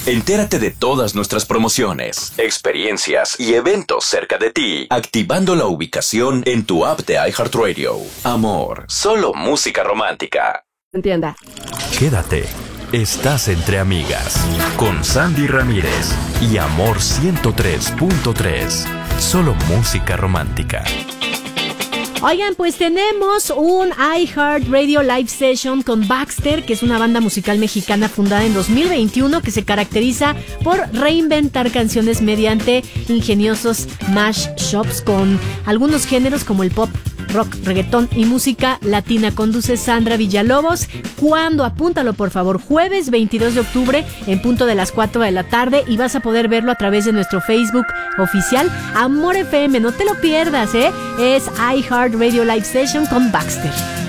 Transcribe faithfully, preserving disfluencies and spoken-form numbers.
Entérate de todas nuestras promociones, experiencias y eventos cerca de ti, activando la ubicación en tu app de iHeartRadio. Amor, solo música romántica. Entienda. Quédate. Estás entre amigas con Sandy Ramírez y Amor ciento tres punto tres. Solo música romántica. Oigan, pues tenemos un iHeartRadio Live Session con Baxter, que es una banda musical mexicana fundada en dos mil veintiuno que se caracteriza por reinventar canciones mediante ingeniosos mashups con algunos géneros como el pop, rock, reggaetón y música latina. Conduce Sandra Villalobos. ¿Cuándo? Apúntalo, por favor. Jueves veintidós de octubre en punto de las cuatro de la tarde, y vas a poder verlo a través de nuestro Facebook oficial Amor F M. No te lo pierdas, ¿eh? Es iHeartRadio Live Session con Baxter.